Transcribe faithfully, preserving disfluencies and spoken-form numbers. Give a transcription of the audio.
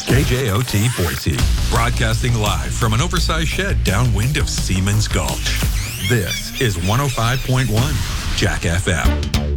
K J O T Boise, broadcasting live from an oversized shed downwind of Siemens Gulch. This is one oh five point one Jack F M.